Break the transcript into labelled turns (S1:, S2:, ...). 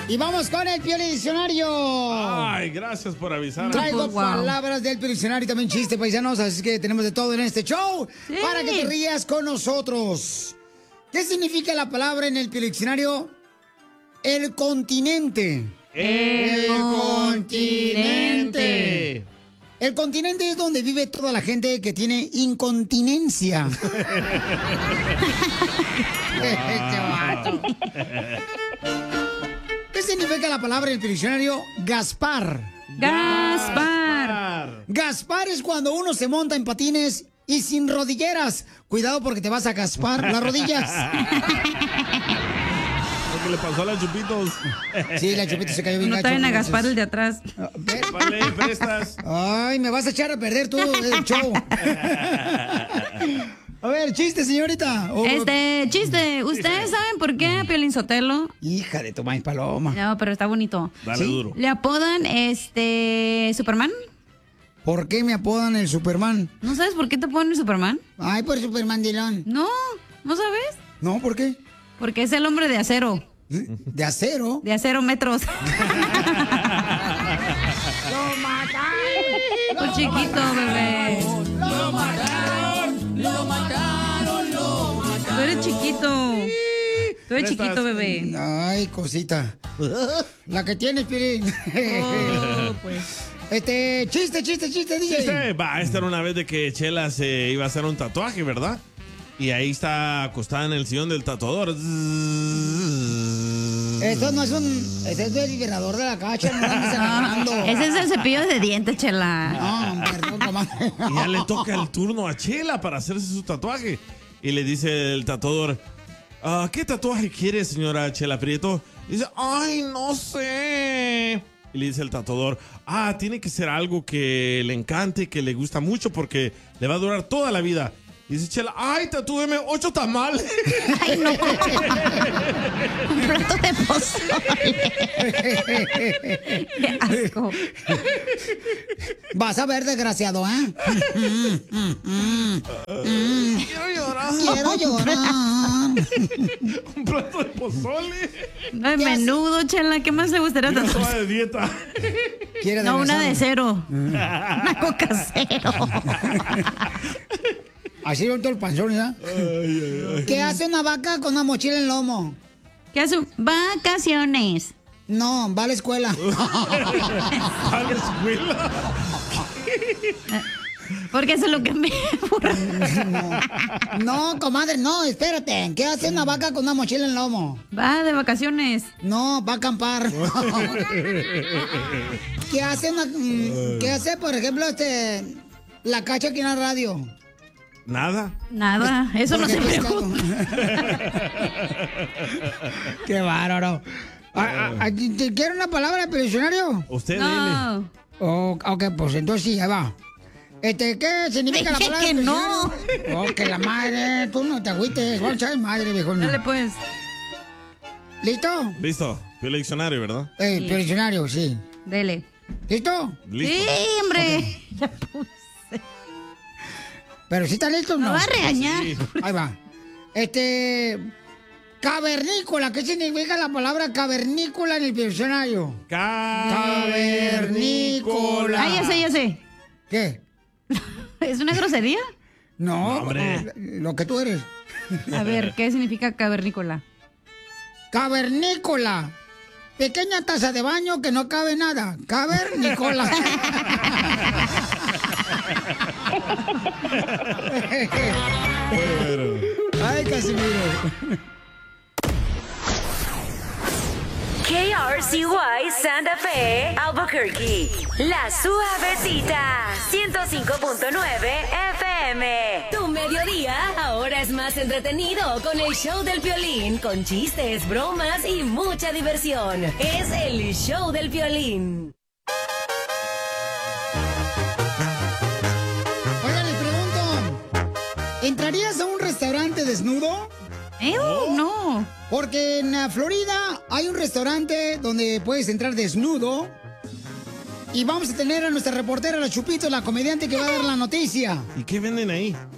S1: Y vamos con el Piolín Diccionario.
S2: Ay, gracias por avisarme.
S1: Traigo palabras del Piolín Diccionario y también chistes, paisanos, así que tenemos de todo en este show para que te rías con nosotros. ¿Qué significa la palabra en el Piolín Diccionario? El continente.
S2: El continente.
S1: El continente es donde vive toda la gente que tiene incontinencia. ¿Qué significa la palabra en el diccionario? Gaspar.
S3: Gaspar.
S1: Gaspar es cuando uno se monta en patines y sin rodilleras. Cuidado porque te vas a gaspar las rodillas.
S2: Lo que le pasó a la Chupitos.
S1: Sí, la Chupitos se cayó bien
S3: No
S1: gacho.
S3: está bien a Gaspar el de atrás.
S2: Vale, prestas.
S1: Ay, me vas a echar a perder tú el show. A ver, chiste, señorita.
S3: Chiste. ¿Ustedes saben por qué a Piolín Sotelo?
S1: Hija de tu maíz paloma.
S3: No, pero está bonito.
S2: Dale duro.
S3: ¿Le apodan Superman?
S1: ¿Por qué me apodan el Superman?
S3: ¿No sabes por qué te ponen el Superman?
S1: Ay, por Superman Dilón.
S3: No, ¿no sabes?
S1: No, ¿por qué?
S3: Porque es el hombre de acero.
S1: ¿De acero?
S3: De acero metros.
S1: ¡Lo mataron!
S3: Tu chiquito, bebé.
S1: ¡Lo mataron! ¡Lo mataron! ¡Lo mataron!
S3: Tú eres chiquito. Tú eres chiquito, bebé.
S1: Ay, cosita. La que tienes, Piolín.
S3: Oh, pues.
S1: Chiste, DJ.
S2: Chiste. Va, esta era una vez de que Chela se iba a hacer un tatuaje, ¿verdad? Y ahí está acostada en el sillón del tatuador.
S1: Esto no es ese es el vibrador de la cacha, no andes agarrando.
S3: Ese es el cepillo de dientes, Chela.
S1: No, perdón, comadre.
S2: Y ya le toca el turno a Chela para hacerse su tatuaje. Y le dice el tatuador, ¿qué tatuaje quiere, señora Chela Prieto? Y dice, ay, no sé. Y le dice el tatuador, tiene que ser algo que le encante, que le gusta mucho porque le va a durar toda la vida. Y dice Chela, ay, tatúeme 8 tamales.
S3: Ay, no. Un plato de pozole. Qué asco.
S1: Vas a ver, desgraciado, ¿eh? Quiero llorar.
S2: Un plato de pozole.
S3: No, menudo, Chela. ¿Qué más le gustaría
S2: Una
S3: tatuar?
S2: soda de dieta.
S3: No, una de cero. Una coca cero.
S1: Así lo todo el panzón, ¿ya? ¿Qué hace una vaca con una mochila en lomo?
S3: ¿Qué hace? Vacaciones.
S1: No, va a la escuela.
S2: ¿A la escuela?
S3: Porque eso es lo que me...
S1: No, comadre, no, espérate. ¿Qué hace una vaca con una mochila en lomo?
S3: Va de vacaciones.
S1: No, va a acampar. ¿Qué hace, por ejemplo, la cacha aquí en la radio?
S2: Nada.
S3: Nada, eso no se pregunta.
S1: Qué bárbaro. ¿Te quiere una palabra del diccionario?
S2: Usted
S3: No.
S1: Ok, pues entonces sí, ahí va. ¿Qué significa la
S3: Dije
S1: palabra?
S3: que
S1: del
S3: no.
S1: diccionario? Oh, que la madre, tú no te agüites. Vamos a echar madre, viejo.
S3: Dale, pues.
S1: ¿Listo?
S2: Listo. Fui el diccionario, ¿verdad?
S1: El diccionario, sí.
S3: Dele.
S1: ¿Listo?
S2: Listo.
S3: Sí, hombre. Ya puse.
S1: ¿Pero sí está listo o no?
S3: Me va a regañar.
S2: Sí.
S1: Ahí va. Cavernícola. ¿Qué significa la palabra cavernícola en el diccionario? Cavernícola.
S3: Ah, ya sé.
S1: ¿Qué?
S3: ¿Es una grosería?
S1: No,
S2: hombre.
S1: Lo que tú eres.
S3: A ver, ¿qué significa cavernícola?
S1: Cavernícola. Pequeña taza de baño que no cabe nada. Cavernícola. Ay, Casimiro.
S4: KRCY Santa Fe, Albuquerque. La Suavecita, 105.9 FM. Tu mediodía ahora es más entretenido con el show del Piolín, con chistes, bromas y mucha diversión. Es el show del Piolín.
S1: Oigan, les pregunto, ¿entrarías a un restaurante desnudo?
S3: No.
S1: Porque en Florida hay un restaurante donde puedes entrar desnudo. Y vamos a tener a nuestra reportera, la Chupito, la comediante que va a dar la noticia.
S2: ¿Y qué venden ahí?